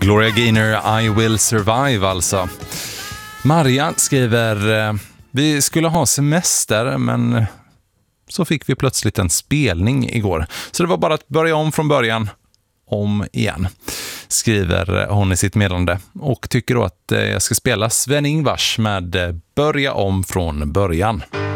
Gloria Gaynor, I Will Survive alltså. Maria skriver, vi skulle ha semester men så fick vi plötsligt en spelning igår. Så det var bara att börja om från början, om igen, skriver hon i sitt meddelande. Och tycker då att jag ska spela Sven-Ingvars med Börja om från början.